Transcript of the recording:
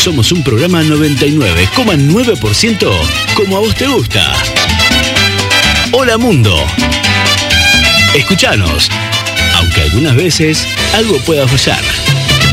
Somos un programa 99,9% como a vos te gusta. Hola Mundo. Escuchanos, aunque algunas veces algo pueda fallar.